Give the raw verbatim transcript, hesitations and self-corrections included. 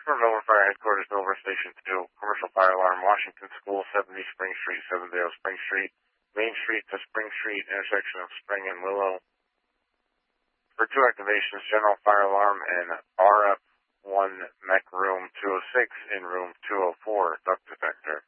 for Millville Fire Headquarters, Millville Station two, Commercial Fire Alarm, Washington School, seventy Spring Street, seventy Spring Street, Main Street to Spring Street, intersection of Spring and Willow. For two activations, General Fire Alarm and R F one Mech Room two oh six in Room two oh four, Duct Detector.